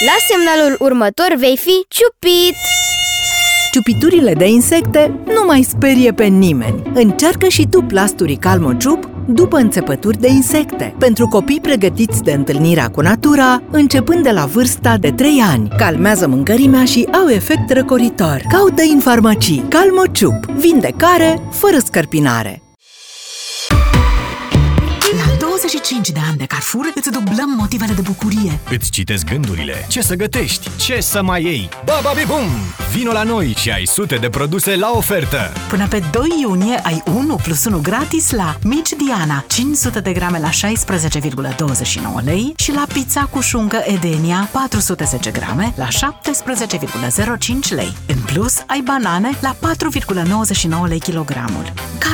La semnalul următor vei fi ciupit! Ciupiturile de insecte nu mai sperie pe nimeni. Încearcă și tu plasturii Calmociup după înțepături de insecte. Pentru copii pregătiți de întâlnirea cu natura, începând de la vârsta de 3 ani. Calmează mâncărimea și au efect răcoritor. Caută în farmacii Calmociup. Vindecare fără scărpinare. La 25 de ani de Carrefour îți dublăm motivele de bucurie. Îți citesc gândurile. Ce să gătești? Ce să mai iei? Bababi-bum! Vino la noi și ai sute de produse la ofertă! Până pe 2 iunie ai 1 plus 1 gratis la Mici Diana, 500 de grame la 16,29 lei și la pizza cu șuncă Edenia, 410 grame la 17,05 lei. În plus, ai banane la 4,99 lei kilogramul.